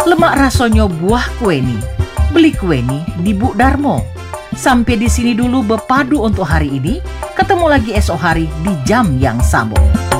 Lemak rasonyo buah kueni. Beli kueni di Bu Darmo. Sampai di sini dulu bepadu untuk hari ini. Ketemu lagi esok hari di jam yang sama.